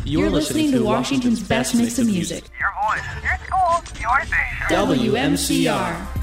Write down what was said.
You're listening to Washington's best mix of music. Your voice, your school, your station. WMCR.